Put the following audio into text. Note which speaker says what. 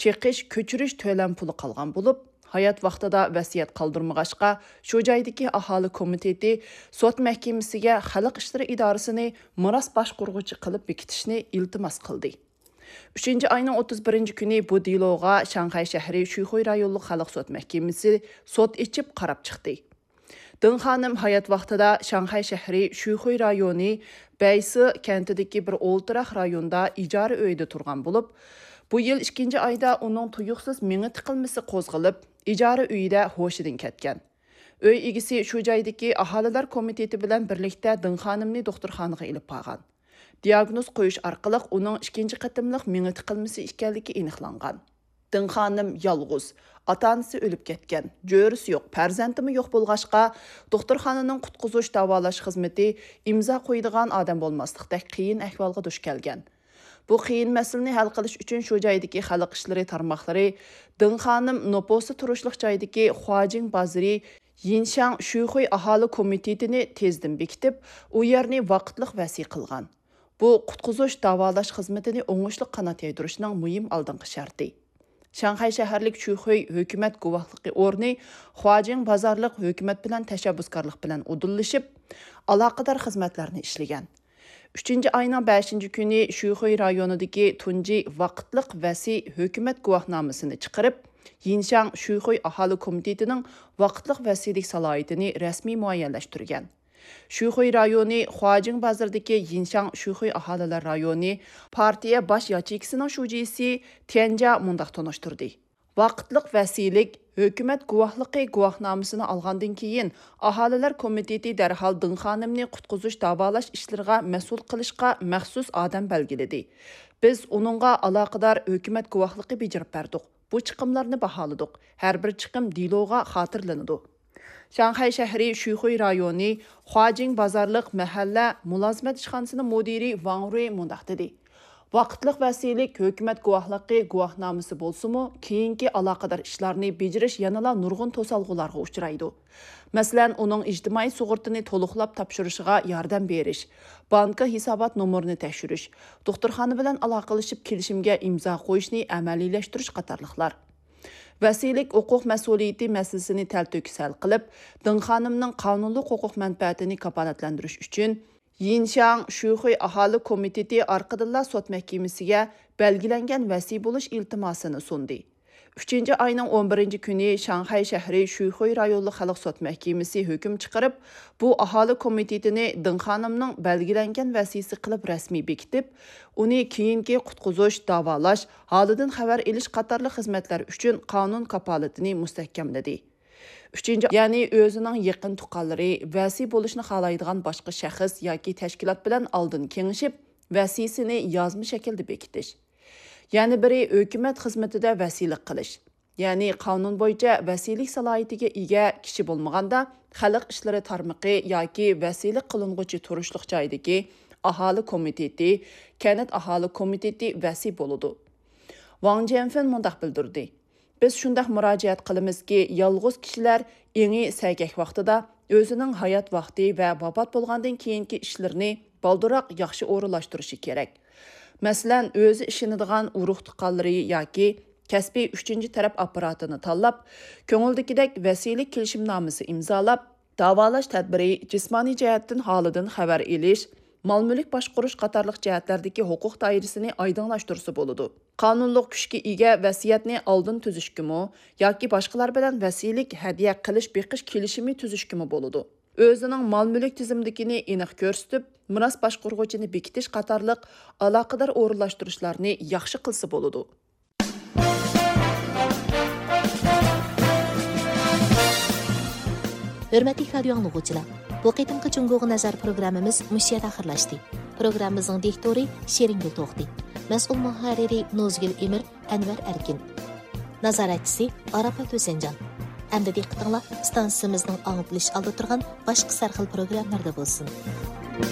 Speaker 1: çekiş, köçürüş tölen pulu qalğan bulup, hayat vaqtida vasiyat qaldırmağaşqa, şu joydagi aholi komiteti sot mahkamasiga Xalq ishlari idorasini miros boshqaruvchi qilib bekitishni iltimos qildi. 3-ayning 31 kuni bu deloga Shanxay shahri Şuxuy rayonluq xalq sot mahkamasi sot içib qarab chiqdi. Dın xanım hayat vaqtida Shanxay shahri Şuxuy rayoni Baysi kentidagi bir o'ltiraq rayonda ijara uyida turgan bo'lib, bu yil 2-ayda uning tuyuqsiz mingi tiqilmasi qo'zg'alib, ijara uyida hoshidan ketgan. Uy egisi shu joydagi aholilar komiteti bilan birlikda Dın xanımni doktorxonaga ilib borgan. Diagnoz qo'yish orqali uning 2 qatimliq mingi tiqilmasi ekanligi aniqlangan. Dın xanım yolg'iz, ota-onasi o'lib ketgan, jo'risi yo'q, farzandimi yo'q bo'lg'achqa, doktorxonaning qutqizish davolash xizmati imzo qo'ydigan odam bo'lmaslikdek qiyin ahvolga duch kelgan. Bu qiyin masalani hal qilish uchun shu joydagi xalq ishlari tarmoqlari Dın xanım noposi turishliq joydagi Huajing bozori Yinshang Şuxuy aholi komitetini tezdan bekitib, u yerni vaqtliq vasiy qilgan. Bu qutqizish davolash xizmatini o'ngishli qanot yaydirishning muhim oldingi sharti. Shanxay shaharlik Şuxuy hukumat guvohligi o'rni Huajing bozorliq hukumat bilan tashabbuskorlik bilan udillashib, aloqador xizmatlarni ishlagan. 3-ayning 5-kuni Şuxuy rayonidagi tunji vaqtliq vasiy hukumat guvohnomasini chiqarib, Yinshang Şuxuy aholi komitetining vaqtliq vasiylik salohiyatini rasmiy muayyanlashtirgan. Şuxuy rayoni Huajing bozoridagi Yinshang Şuxuy aholilar rayoni partiya bosh yachikisining shujisi Tianja mundaq tonishtirdi. Vaqtliq vasiylik hukumat guvohligi guvohnomasini olgandan keyin aholilar komiteti darhol Dın xanımni qutqizish davolash ishlariga mas'ul qilishga maxsus odam belgiladi. Biz uningga aloqador hukumat guvohligi bejirib berdik. Bu chiqimlarni baholadik. Har bir chiqim deloga xotirlanadi. Shanxay shahri Şuxuy rayoni Huajing bozorliq mahalla mulozimat ishxonasining mudiri Wang Rui mundaq dedi. Vaqtliq vasiylik hukumat guvohligi guvohnomasi bo'lsa-mu, keyingi aloqador ishlarni bejirish yanada nurg'un to'salg'ularga uchraydi. Masalan, uning ijtimoiy sug'urtini to'liqlab topshirishiga yordam berish, banka hisobot nomerini tekshirish, doktorxona bilan aloqalashib kelishimga imzo qo'yishni amaliylashtirish qatorliqlar. Vasiylik huquq mas'uliyati masalasini talto'kisal qilib, Dın xanımning qonunli huquq manfaatini kafolatlantirish uchun Yinshang Şuxuy aholi komiteti orqadilla sot mahkamasiga belgilangan vasiy bo'lish iltimosini sundi. 3-ayning 11-kuni Shanxay shahri Şuxuy rayonli xalq sot mahkamasi hukm chiqarib, bu aholi komitetini Dın xanımning belgilangan vasiysi qilib rasmiy bekitib, uni keyingi qutqizish, davolash, holidan xabar olish qatorli xizmatlar uchun qonun kafolatini mustahkamladi. 3-ya'ni o'zining yaqin tuqqanlari vasiy bo'lishni xohlaydigan boshqa shaxs yoki tashkilot bilan oldin kengashib, vasiyasini yozma shaklda bekitish. Ya'ni biri hukumat xizmatida vasiylik qilish. Ya'ni qonun bo'yicha vasiylik salohiyatiga ega kishi bo'lmaganda, xalq ishlari tarmoqi yoki vasiylik qilinguchi turishliq joydagi aholi komiteti, kanat aholi komiteti vasiy bo'ladi. Wang Jianfen mundaq bildirdi. Biz shundaq murojaat qilamizki, yolg'iz kishilar eng sagak vaqtida o'zining hayot vaqti va vafot bo'lgandan keyingi ishlarini baldiroq yaxshi o'rinlashtirishi kerak. Masalan, o'zi ishinadigan urug' tuqqanlari yoki kasbiy 3-taraf apparatini tanlab, ko'ngildagidek vasiylik kelishimnomasi imzolab, davolash tadbiri, jismoniy jihatdan holidan xabar olish, mal-mulk boshqarish qatorliq jihatlardagi huquq doirasini oydinlashtirsa bo'ladi. Qonunliq kuchga ega vasiyatni oldin tuzishkimi yoki boshqalar bilan vasiylik hadiya qilish beqish kelishimi tuzishkimi bo'ladi. O'zining mal-mulk tizimidagini aniq ko'rsatib, miros boshqaruvchini bekitish qatorliq aloqador o'rinlashtirishlarni yaxshi qilsa bo'ladi.
Speaker 2: Hörmətli radio anlıqçılar, bu qitimqi Cungo'ga nazar programmamiz mushiyat axirlashdi. Programmamizning diktori Sheringul To'xti, mas'ul muharriri Nozgul Emir, Anvar Erkin, nazoratchisi Arafat O'senjan. Endi diqqatinglar stansiyaimizning anglitilish oldi turgan boshqa sarxil programmalarda bo'lsin.